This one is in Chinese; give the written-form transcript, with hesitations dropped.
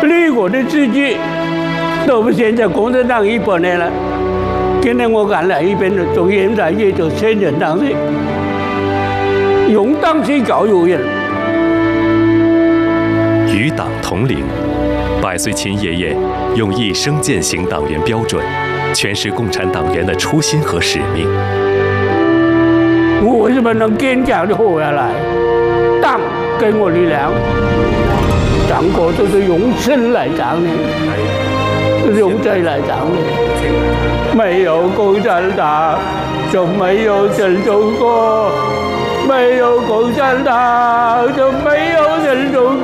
立国的自己都不现在共产党100年了。今天我看了一遍的中原大业就千人党的，用党去教育人。 与党同龄，百岁秦爷爷用一生践行党员标准，诠释共产党员的初心和使命。 我为什么能坚强地活下来？党给我力量，党国都是用身来长的，是用ใจ来长的。没有共产党，就没有新中国；没有共产党，就没有新中国。